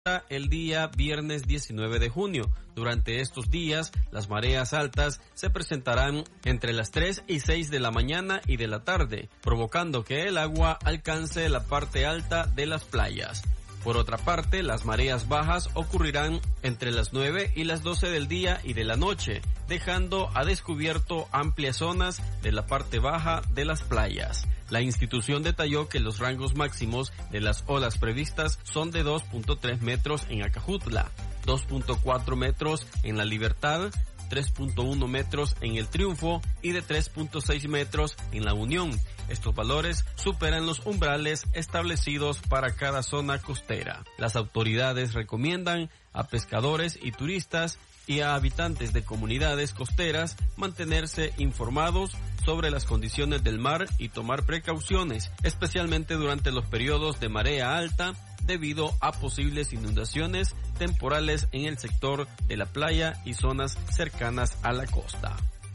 el día viernes 19 de junio. Durante estos días, las mareas altas se presentarán entre las 3 y 6 de la mañana y de la tarde, provocando que el agua alcance la parte alta de las playas. Por otra parte, las mareas bajas ocurrirán entre las 9 y las 12 del día y de la noche, dejando a descubierto amplias zonas de la parte baja de las playas. La institución detalló que los rangos máximos de las olas previstas son de 2.3 metros en Acajutla, 2.4 metros en La Libertad, 3.1 metros en El Triunfo y de 3.6 metros en La Unión. Estos valores superan los umbrales establecidos para cada zona costera. Las autoridades recomiendan a pescadores y turistas y a habitantes de comunidades costeras mantenerse informados sobre las condiciones del mar y tomar precauciones, especialmente durante los periodos de marea alta, debido a posibles inundaciones temporales en el sector de la playa y zonas cercanas a la costa.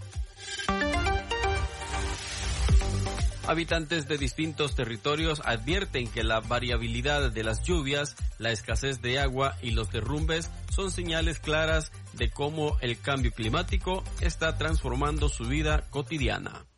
Habitantes de distintos territorios advierten que la variabilidad de las lluvias, la escasez de agua y los derrumbes son señales claras de cómo el cambio climático está transformando su vida cotidiana.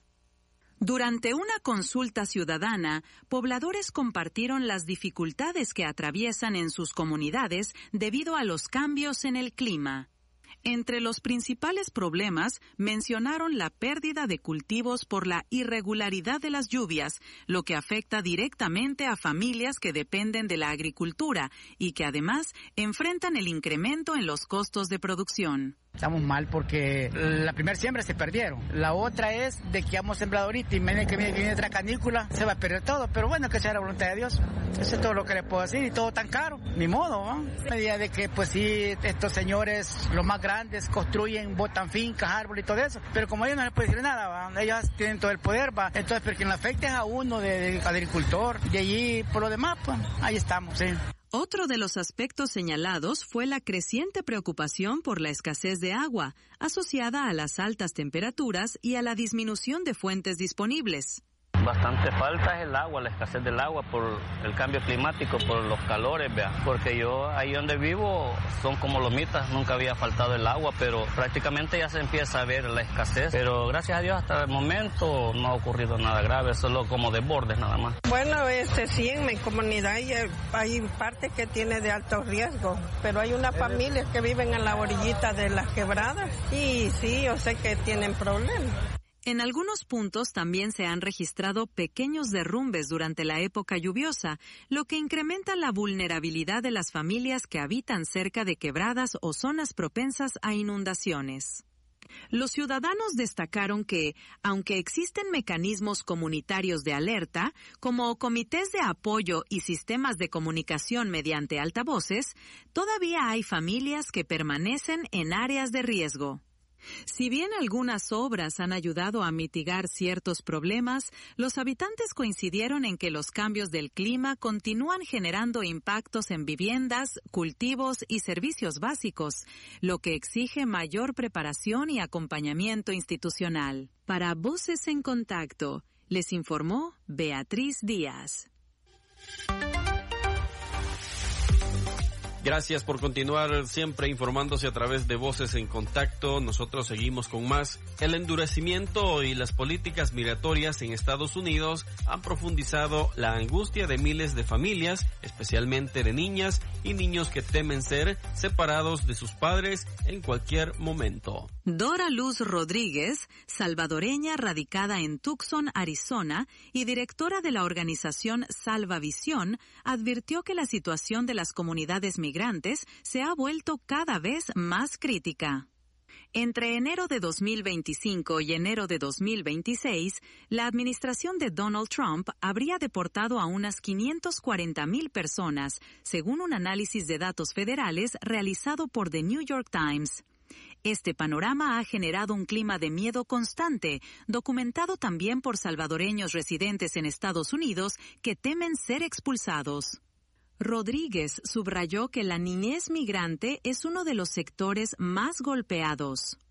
Durante una consulta ciudadana, pobladores compartieron las dificultades que atraviesan en sus comunidades debido a los cambios en el clima. Entre los principales problemas mencionaron la pérdida de cultivos por la irregularidad de las lluvias, lo que afecta directamente a familias que dependen de la agricultura y que además enfrentan el incremento en los costos de producción. Estamos mal porque la primera siembra se perdieron. La otra es de que hemos sembrado ahorita y que viene otra canícula, se va a perder todo. Pero bueno, que sea la voluntad de Dios. Eso es todo lo que le puedo decir y todo tan caro. Ni modo, ¿no? A medida de que, pues sí, estos señores, los más grandes, construyen, botan fincas, árboles y todo eso. Pero como ellos no les pueden decir nada, ¿va? Ellos tienen todo el poder, ¿va? Entonces, pero quien le afecte es a uno de agricultor. De allí, por lo demás, pues, ahí estamos, sí. Otro de los aspectos señalados fue la creciente preocupación por la escasez de agua, asociada a las altas temperaturas y a la disminución de fuentes disponibles. Bastante falta es el agua, la escasez del agua por el cambio climático, por los calores, vea. Porque yo ahí donde vivo son como lomitas, nunca había faltado el agua, pero prácticamente ya se empieza a ver la escasez. Pero gracias a Dios hasta el momento no ha ocurrido nada grave, solo como desbordes nada más. Bueno, sí, en mi comunidad hay partes que tiene de alto riesgo, pero hay unas familias que viven en la orillita de las quebradas y sí, yo sé que tienen problemas. En algunos puntos también se han registrado pequeños derrumbes durante la época lluviosa, lo que incrementa la vulnerabilidad de las familias que habitan cerca de quebradas o zonas propensas a inundaciones. Los ciudadanos destacaron que, aunque existen mecanismos comunitarios de alerta, como comités de apoyo y sistemas de comunicación mediante altavoces, todavía hay familias que permanecen en áreas de riesgo. Si bien algunas obras han ayudado a mitigar ciertos problemas, los habitantes coincidieron en que los cambios del clima continúan generando impactos en viviendas, cultivos y servicios básicos, lo que exige mayor preparación y acompañamiento institucional. Para Voces en Contacto, les informó Beatriz Díaz. Gracias por continuar siempre informándose a través de Voces en Contacto. Nosotros seguimos con más. El endurecimiento y las políticas migratorias en Estados Unidos han profundizado la angustia de miles de familias, especialmente de niñas y niños que temen ser separados de sus padres en cualquier momento. Dora Luz Rodríguez, salvadoreña radicada en Tucson, Arizona, y directora de la organización Salvavisión, advirtió que la situación de las comunidades migrantes se ha vuelto cada vez más crítica. Entre enero de 2025 y enero de 2026, la administración de Donald Trump habría deportado a unas 540,000 personas, según un análisis de datos federales realizado por The New York Times. Este panorama ha generado un clima de miedo constante, documentado también por salvadoreños residentes en Estados Unidos que temen ser expulsados. Rodríguez subrayó que la niñez migrante es uno de los sectores más golpeados.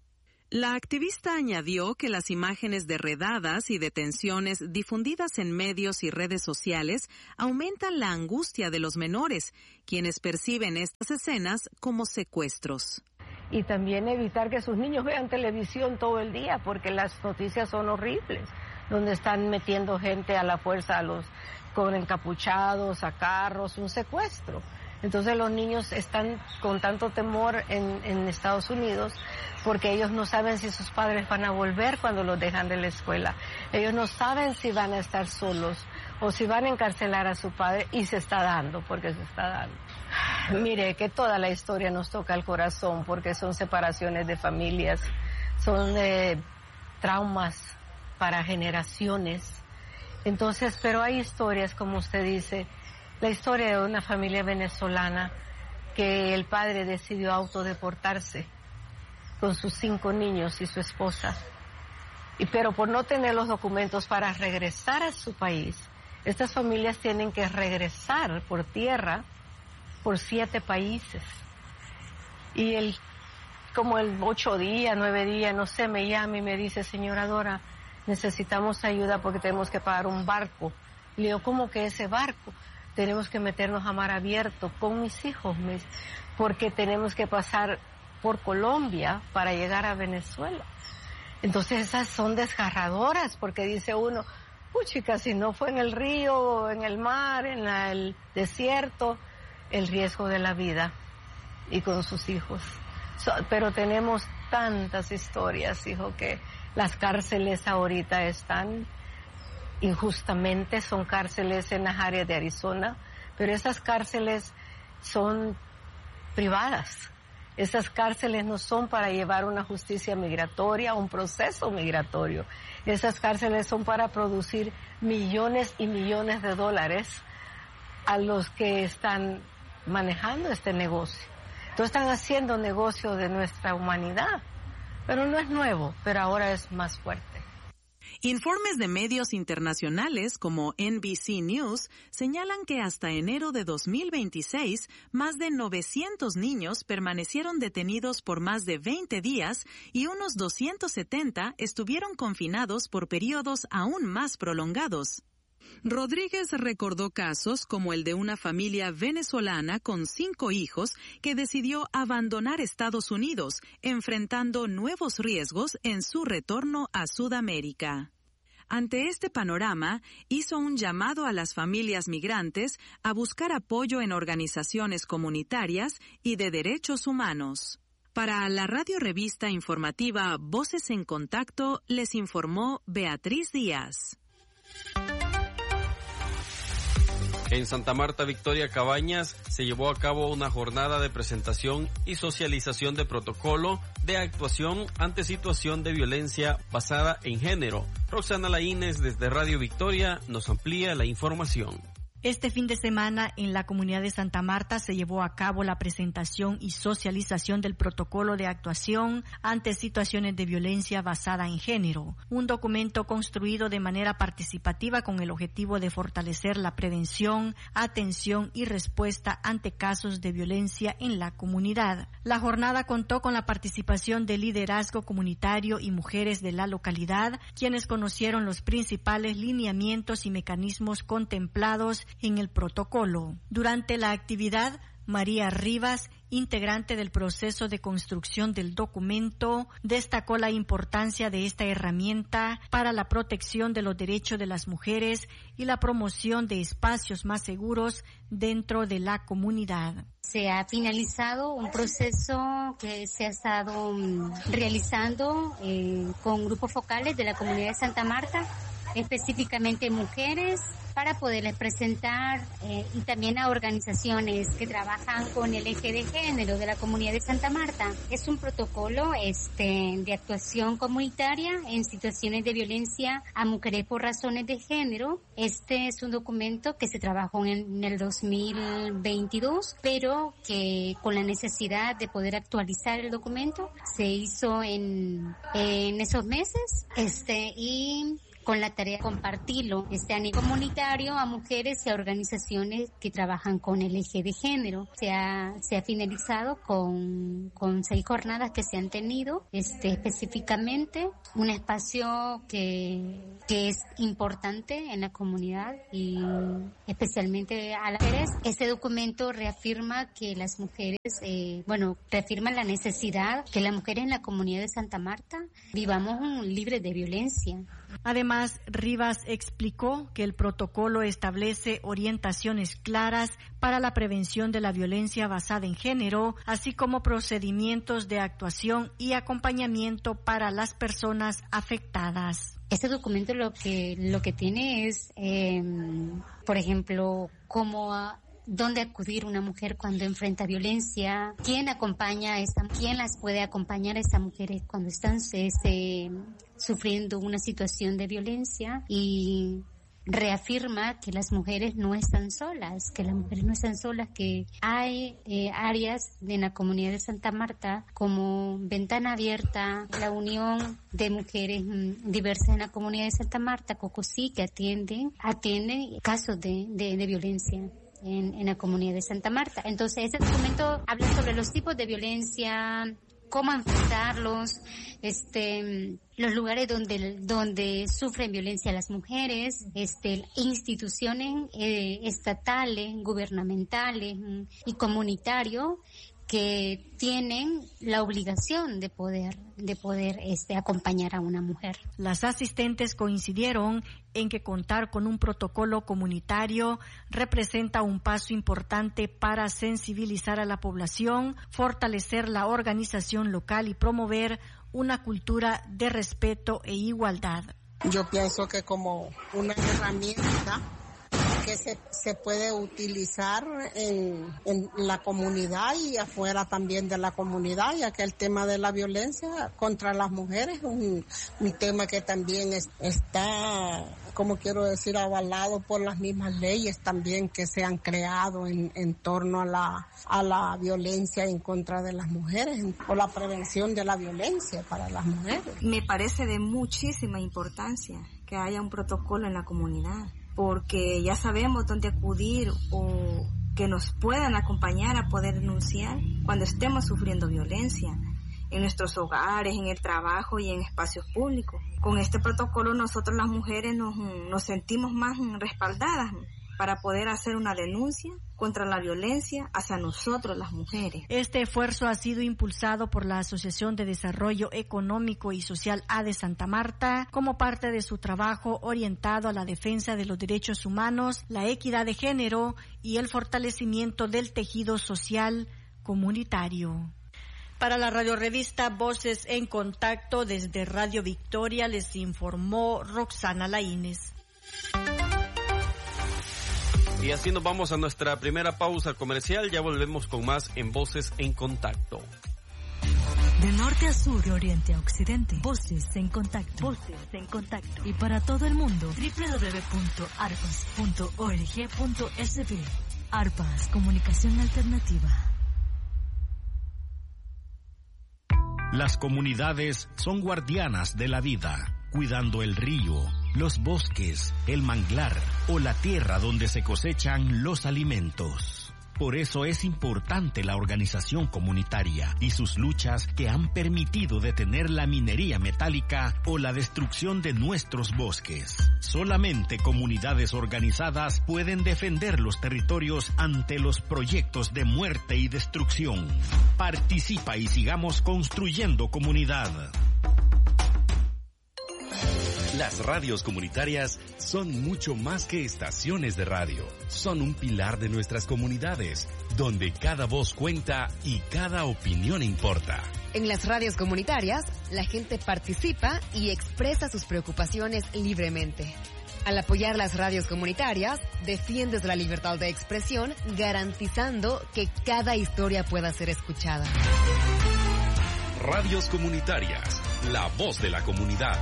La activista añadió que las imágenes de redadas y detenciones difundidas en medios y redes sociales aumentan la angustia de los menores, quienes perciben estas escenas como secuestros. Y también evitar que sus niños vean televisión todo el día, porque las noticias son horribles, donde están metiendo gente a la fuerza, con encapuchados, a carros, un secuestro. Entonces los niños están con tanto temor en Estados Unidos porque ellos no saben si sus padres van a volver cuando los dejan de la escuela. Ellos no saben si van a estar solos o si van a encarcelar a su padre, y se está dando, porque se está dando. Mire, que toda la historia nos toca el corazón porque son separaciones de familias, son traumas para generaciones. Entonces, pero hay historias, como usted dice, la historia de una familia venezolana que el padre decidió autodeportarse con sus 5 niños y su esposa. Pero por no tener los documentos para regresar a su país, estas familias tienen que regresar por tierra por 7 países. Y como el 8 días, 9 días, no sé, me llama y me dice: señora Dora, necesitamos ayuda porque tenemos que pagar un barco. Y le digo: ¿cómo que ese barco? Tenemos que meternos a mar abierto con mis hijos, porque tenemos que pasar por Colombia para llegar a Venezuela. Entonces esas son desgarradoras, porque dice uno: puchica, si no fue en el río, en el mar, en el desierto, el riesgo de la vida, y con sus hijos. Pero tenemos tantas historias, hijo, que las cárceles ahorita están injustamente, son cárceles en las áreas de Arizona, pero esas cárceles son privadas. Esas cárceles no son para llevar una justicia migratoria, un proceso migratorio. Esas cárceles son para producir millones y millones de dólares a los que están manejando este negocio. Entonces están haciendo negocio de nuestra humanidad, pero no es nuevo, pero ahora es más fuerte. Informes de medios internacionales como NBC News señalan que hasta enero de 2026, más de 900 niños permanecieron detenidos por más de 20 días y unos 270 estuvieron confinados por periodos aún más prolongados. Rodríguez recordó casos como el de una familia venezolana con 5 hijos que decidió abandonar Estados Unidos, enfrentando nuevos riesgos en su retorno a Sudamérica. Ante este panorama, hizo un llamado a las familias migrantes a buscar apoyo en organizaciones comunitarias y de derechos humanos. Para la radiorevista informativa Voces en Contacto, les informó Beatriz Díaz. En Santa Marta, Victoria Cabañas, se llevó a cabo una jornada de presentación y socialización de protocolo de actuación ante situación de violencia basada en género. Roxana Laínez desde Radio Victoria nos amplía la información. Este fin de semana en la comunidad de Santa Marta se llevó a cabo la presentación y socialización del protocolo de actuación ante situaciones de violencia basada en género, un documento construido de manera participativa con el objetivo de fortalecer la prevención, atención y respuesta ante casos de violencia en la comunidad. La jornada contó con la participación de liderazgo comunitario y mujeres de la localidad, quienes conocieron los principales lineamientos y mecanismos contemplados en el protocolo. Durante la actividad, María Rivas, integrante del proceso de construcción del documento, destacó la importancia de esta herramienta para la protección de los derechos de las mujeres y la promoción de espacios más seguros dentro de la comunidad. Se ha finalizado un proceso que se ha estado realizando con grupos focales de la comunidad de Santa Marta, específicamente mujeres, para poderles presentar y también a organizaciones que trabajan con el eje de género de la comunidad de Santa Marta. Es un protocolo de actuación comunitaria en situaciones de violencia a mujeres por razones de género. Este es un documento que se trabajó en el 2022, pero que con la necesidad de poder actualizar el documento se hizo en esos meses y con la tarea de compartirlo a nivel comunitario a mujeres y a organizaciones que trabajan con el eje de género. Se ha finalizado con 6 jornadas que se han tenido, específicamente un espacio que es importante en la comunidad y especialmente a las mujeres. Este documento reafirma que las mujeres, reafirma la necesidad que las mujeres en la comunidad de Santa Marta vivamos libres de violencia. Además, Rivas explicó que el protocolo establece orientaciones claras para la prevención de la violencia basada en género, así como procedimientos de actuación y acompañamiento para las personas afectadas. Este documento lo que tiene es, por ejemplo, dónde acudir una mujer cuando enfrenta violencia, quién las puede acompañar a estas mujeres cuando están sufriendo una situación de violencia, y reafirma que las mujeres no están solas, que hay áreas en la comunidad de Santa Marta como Ventana Abierta, la Unión de Mujeres Diversas en la comunidad de Santa Marta, COCOSI, que atienden casos de violencia en la comunidad de Santa Marta. Entonces, este documento habla sobre los tipos de violencia, cómo enfrentarlos, los lugares donde sufren violencia las mujeres, instituciones estatales, gubernamentales y comunitarios que tienen la obligación de poder acompañar a una mujer. Las asistentes coincidieron en que contar con un protocolo comunitario representa un paso importante para sensibilizar a la población, fortalecer la organización local y promover una cultura de respeto e igualdad. Yo pienso que como una herramienta que se puede utilizar en la comunidad y afuera también de la comunidad, ya que el tema de la violencia contra las mujeres es un tema que también está, avalado por las mismas leyes también que se han creado en torno a la violencia en contra de las mujeres o la prevención de la violencia para las mujeres. Me parece de muchísima importancia que haya un protocolo en la comunidad, porque ya sabemos dónde acudir o que nos puedan acompañar a poder denunciar cuando estemos sufriendo violencia en nuestros hogares, en el trabajo y en espacios públicos. Con este protocolo nosotros las mujeres nos sentimos más respaldadas para poder hacer una denuncia contra la violencia hacia nosotros las mujeres. Este esfuerzo ha sido impulsado por la Asociación de Desarrollo Económico y Social ADE Santa Marta como parte de su trabajo orientado a la defensa de los derechos humanos, la equidad de género y el fortalecimiento del tejido social comunitario. Para la radiorevista Voces en Contacto desde Radio Victoria les informó Roxana Laínez. Y así nos vamos a nuestra primera pausa comercial. Ya volvemos con más en Voces en Contacto. De norte a sur, de oriente a occidente, Voces en Contacto. Voces en Contacto. Y para todo el mundo, www.arpas.org.sb. Arpas, comunicación alternativa. Las comunidades son guardianas de la vida, cuidando el río, los bosques, el manglar o la tierra donde se cosechan los alimentos. Por eso es importante la organización comunitaria y sus luchas que han permitido detener la minería metálica o la destrucción de nuestros bosques. Solamente comunidades organizadas pueden defender los territorios ante los proyectos de muerte y destrucción. Participa y sigamos construyendo comunidad. Las radios comunitarias son mucho más que estaciones de radio. Son un pilar de nuestras comunidades, donde cada voz cuenta y cada opinión importa. En las radios comunitarias, la gente participa y expresa sus preocupaciones libremente. Al apoyar las radios comunitarias, defiendes la libertad de expresión, garantizando que cada historia pueda ser escuchada. Radios comunitarias, la voz de la comunidad.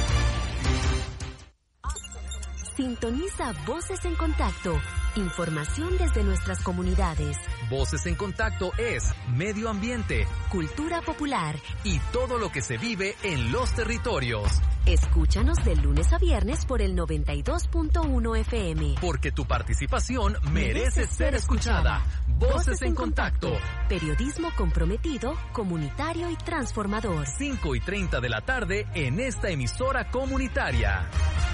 Sintoniza Voces en Contacto, información desde nuestras comunidades. Voces en Contacto es medio ambiente, cultura popular y todo lo que se vive en los territorios. Escúchanos de lunes a viernes por el 92.1 FM. Porque tu participación merece ser escuchada. Voces en Contacto. Periodismo comprometido, comunitario y transformador. 5:30 de la tarde en esta emisora comunitaria.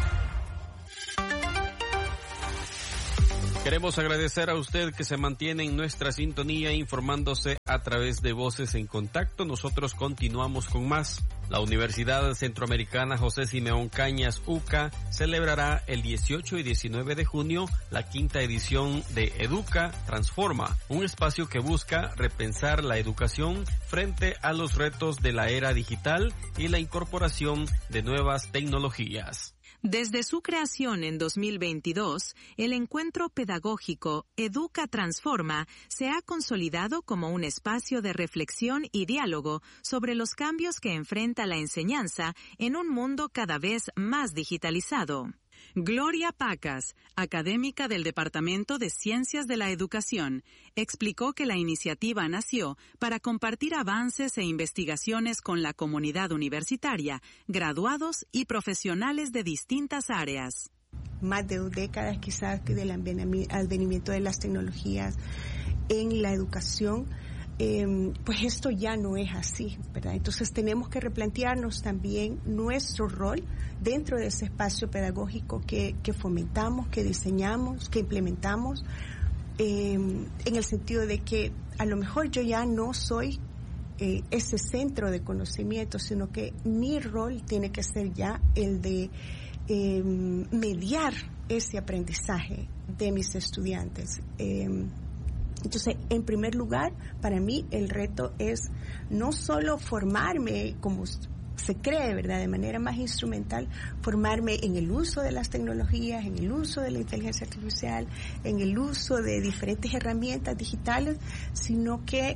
Queremos agradecer a usted que se mantiene en nuestra sintonía informándose a través de Voces en Contacto. Nosotros continuamos con más. La Universidad Centroamericana José Simeón Cañas, UCA, celebrará el 18 y 19 de junio la 5ª edición de Educa Transforma, un espacio que busca repensar la educación frente a los retos de la era digital y la incorporación de nuevas tecnologías. Desde su creación en 2022, el encuentro pedagógico Educa Transforma se ha consolidado como un espacio de reflexión y diálogo sobre los cambios que enfrenta la enseñanza en un mundo cada vez más digitalizado. Gloria Pacas, académica del Departamento de Ciencias de la Educación, explicó que la iniciativa nació para compartir avances e investigaciones con la comunidad universitaria, graduados y profesionales de distintas áreas. Más de 2 décadas quizás del advenimiento de las tecnologías en la educación, pues esto ya no es así, ¿verdad? Entonces tenemos que replantearnos también nuestro rol dentro de ese espacio pedagógico que fomentamos, que diseñamos, que implementamos, en el sentido de que a lo mejor yo ya no soy ese centro de conocimiento, sino que mi rol tiene que ser ya el de mediar ese aprendizaje de mis estudiantes. Entonces, en primer lugar, para mí el reto es no solo formarme como se cree, ¿verdad?, de manera más instrumental, formarme en el uso de las tecnologías, en el uso de la inteligencia artificial, en el uso de diferentes herramientas digitales, sino que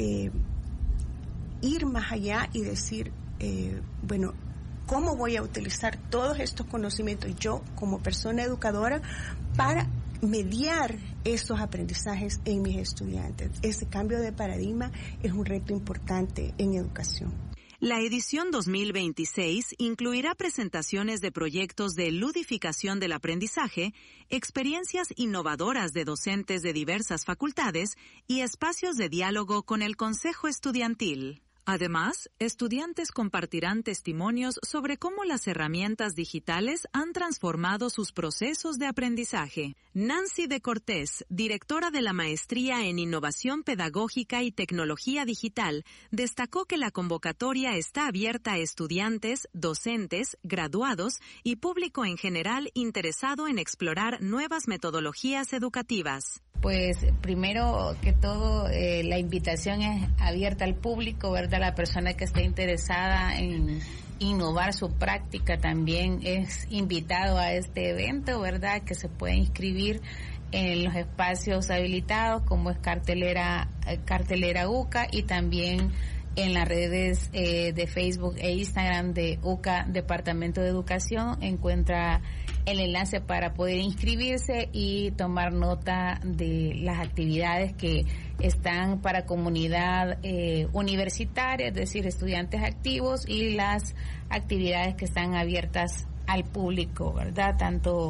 ir más allá y decir, bueno, ¿cómo voy a utilizar todos estos conocimientos yo como persona educadora para mediar esos aprendizajes en mis estudiantes? Ese cambio de paradigma es un reto importante en educación. La edición 2026 incluirá presentaciones de proyectos de ludificación del aprendizaje, experiencias innovadoras de docentes de diversas facultades y espacios de diálogo con el Consejo Estudiantil. Además, estudiantes compartirán testimonios sobre cómo las herramientas digitales han transformado sus procesos de aprendizaje. Nancy de Cortés, directora de la Maestría en Innovación Pedagógica y Tecnología Digital, destacó que la convocatoria está abierta a estudiantes, docentes, graduados y público en general interesado en explorar nuevas metodologías educativas. Pues primero que todo, la invitación es abierta al público, ¿verdad? La persona que esté interesada en innovar su práctica también es invitado a este evento, ¿verdad? Que se puede inscribir en los espacios habilitados como es cartelera UCA y también en las redes de Facebook e Instagram de UCA Departamento de Educación encuentra el enlace para poder inscribirse y tomar nota de las actividades que están para comunidad universitaria, es decir, estudiantes activos, y las actividades que están abiertas al público, ¿verdad? Tanto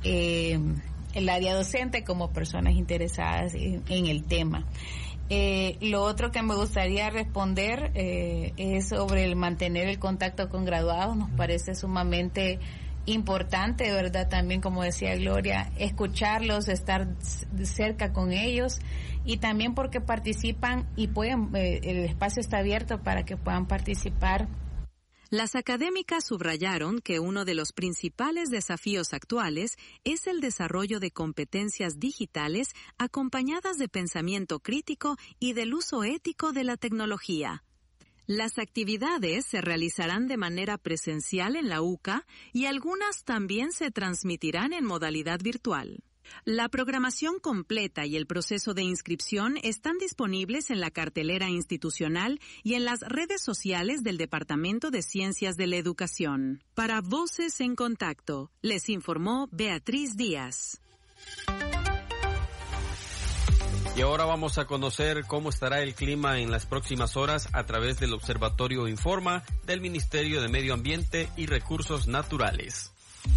el área docente como personas interesadas en el tema. Lo otro que me gustaría responder es sobre el mantener el contacto con graduados. Nos parece sumamente importante, ¿verdad? También, como decía Gloria, escucharlos, estar cerca con ellos, y también porque participan y pueden, el espacio está abierto para que puedan participar. Las académicas subrayaron que uno de los principales desafíos actuales es el desarrollo de competencias digitales acompañadas de pensamiento crítico y del uso ético de la tecnología. Las actividades se realizarán de manera presencial en la UCA y algunas también se transmitirán en modalidad virtual. La programación completa y el proceso de inscripción están disponibles en la cartelera institucional y en las redes sociales del Departamento de Ciencias de la Educación. Para Voces en Contacto, les informó Beatriz Díaz. Y ahora vamos a conocer cómo estará el clima en las próximas horas a través del Observatorio Informa del Ministerio de Medio Ambiente y Recursos Naturales.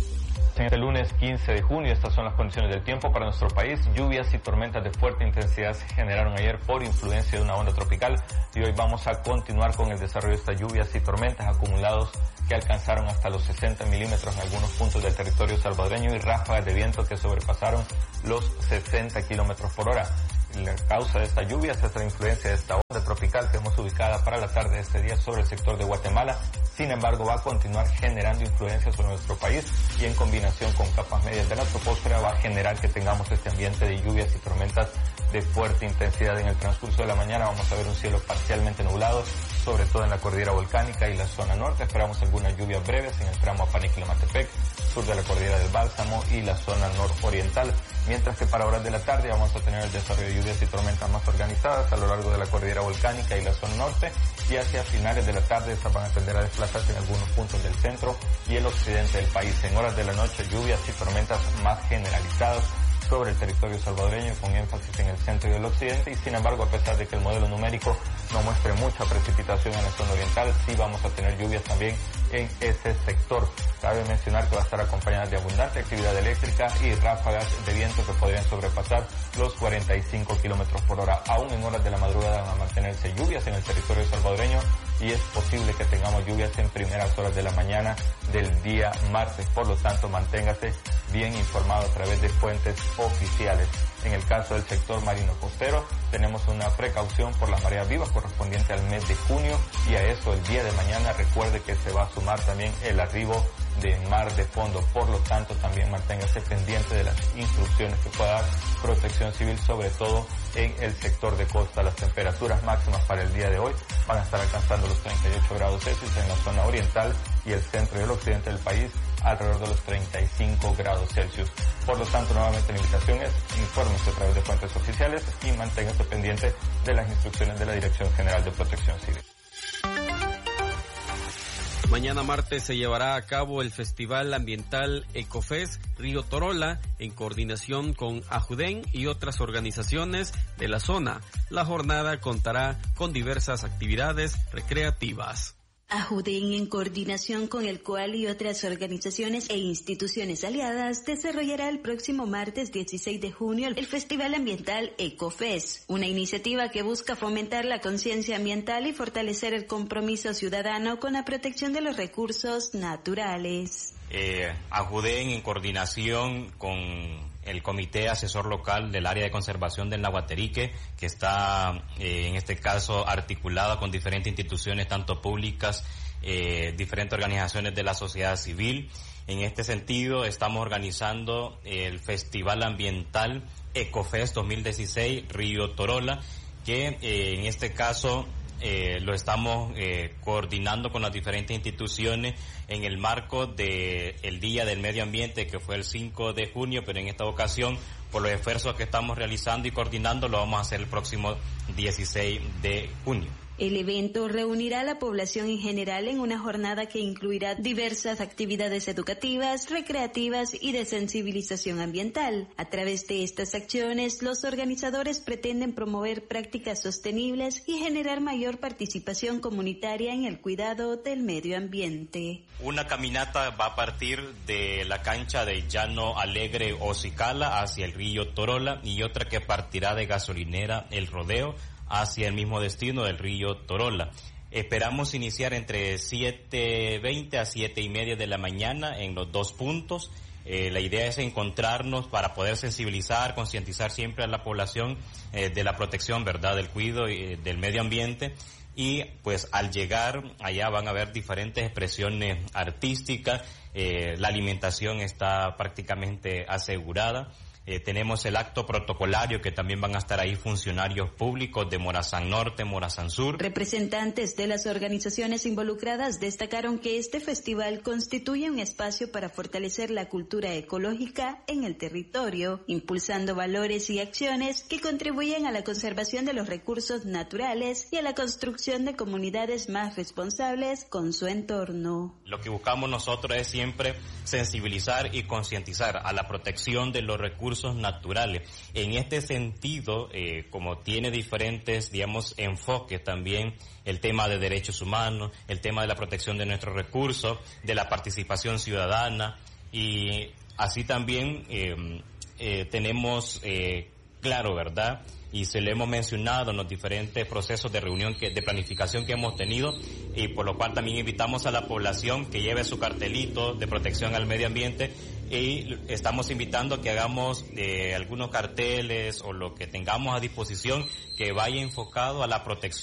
En este lunes 15 de junio, estas son las condiciones del tiempo para nuestro país. Lluvias y tormentas de fuerte intensidad se generaron ayer por influencia de una onda tropical y hoy vamos a continuar con el desarrollo de estas lluvias y tormentas acumulados que alcanzaron hasta los 60 milímetros en algunos puntos del territorio salvadoreño y ráfagas de viento que sobrepasaron los 60 kilómetros por hora. La causa de estas lluvias es la influencia de esta onda tropical que hemos ubicada para la tarde de este día sobre el sector de Guatemala. Sin embargo, va a continuar generando influencia sobre nuestro país y en combinación con capas medias de la troposfera va a generar que tengamos este ambiente de lluvias y tormentas de fuerte intensidad. En el transcurso de la mañana vamos a ver un cielo parcialmente nublado, sobre todo en la cordillera volcánica y la zona norte. Esperamos algunas lluvias breves en el tramo Apaniquila-Matepec, sur de la cordillera del Bálsamo y la zona nororiental. Mientras que para horas de la tarde vamos a tener el desarrollo de lluvias y tormentas más organizadas a lo largo de la cordillera volcánica y la zona norte, y hacia finales de la tarde estas van a tender a desplazarse en algunos puntos del centro y el occidente del país. En horas de la noche, lluvias y tormentas más generalizadas sobre el territorio salvadoreño con énfasis en el centro y el occidente, y sin embargo, a pesar de que el modelo numérico no muestre mucha precipitación en la zona oriental, sí vamos a tener lluvias también en ese sector. Cabe mencionar que va a estar acompañada de abundante actividad eléctrica y ráfagas de viento que podrían sobrepasar los 45 kilómetros por hora. Aún en horas de la madrugada van a mantenerse lluvias en el territorio salvadoreño y es posible que tengamos lluvias en primeras horas de la mañana del día martes. Por lo tanto, manténgase bien informado a través de fuentes oficiales. En el caso del sector marino costero, tenemos una precaución por las mareas vivas correspondiente al mes de junio, y a eso el día de mañana recuerde que se va a sumar también el arribo de mar de fondo. Por lo tanto, también manténgase pendiente de las instrucciones que pueda dar Protección Civil, sobre todo en el sector de costa. Las temperaturas máximas para el día de hoy van a estar alcanzando los 38 grados Celsius en la zona oriental y el centro y el occidente del país alrededor de los 35 grados Celsius. Por lo tanto, nuevamente la invitación es infórmese a través de fuentes oficiales y manténgase pendiente de las instrucciones de la Dirección General de Protección Civil. Mañana martes se llevará a cabo el Festival Ambiental Ecofest Río Torola en coordinación con AJUDEN y otras organizaciones de la zona. La jornada contará con diversas actividades recreativas. AJUDEN, en coordinación con el COAL y otras organizaciones e instituciones aliadas, desarrollará el próximo martes 16 de junio el Festival Ambiental Ecofest, una iniciativa que busca fomentar la conciencia ambiental y fortalecer el compromiso ciudadano con la protección de los recursos naturales. AJUDEN, en coordinación con el Comité Asesor Local del Área de Conservación del Nahuaterique, que está en este caso articulada con diferentes instituciones, tanto públicas, diferentes organizaciones de la sociedad civil. En este sentido, estamos organizando el Festival Ambiental Ecofest 2016 Río Torola, que en este caso lo estamos coordinando con las diferentes instituciones en el marco del Día del Medio Ambiente, que fue el 5 de junio, pero en esta ocasión, por los esfuerzos que estamos realizando y coordinando, lo vamos a hacer el próximo 16 de junio. El evento reunirá a la población en general en una jornada que incluirá diversas actividades educativas, recreativas y de sensibilización ambiental. A través de estas acciones, los organizadores pretenden promover prácticas sostenibles y generar mayor participación comunitaria en el cuidado del medio ambiente. Una caminata va a partir de la cancha de Llano Alegre o Cicala hacia el río Torola, y otra que partirá de Gasolinera El Rodeo hacia el mismo destino del río Torola. Esperamos iniciar entre 7:20 a 7:30 de la mañana en los dos puntos. La idea es encontrarnos para poder sensibilizar, concientizar siempre a la población de la protección, ¿verdad?, del cuidado del medio ambiente. Y pues al llegar allá van a ver diferentes expresiones artísticas. La alimentación está prácticamente asegurada. Tenemos el acto protocolario, que también van a estar ahí funcionarios públicos de Morazán Norte, Morazán Sur. Representantes de las organizaciones involucradas destacaron que este festival constituye un espacio para fortalecer la cultura ecológica en el territorio, impulsando valores y acciones que contribuyen a la conservación de los recursos naturales y a la construcción de comunidades más responsables con su entorno. Lo que buscamos nosotros es siempre sensibilizar y concientizar a la protección de los recursos recursos naturales. En este sentido, como tiene diferentes, digamos, enfoques también, el tema de derechos humanos, el tema de la protección de nuestros recursos, de la participación ciudadana, y así también tenemos claro, ¿verdad? Y se lo hemos mencionado en los diferentes procesos de reunión de planificación que hemos tenido, y por lo cual también invitamos a la población que lleve su cartelito de protección al medio ambiente, y estamos invitando a que hagamos algunos carteles o lo que tengamos a disposición que vaya enfocado a la protección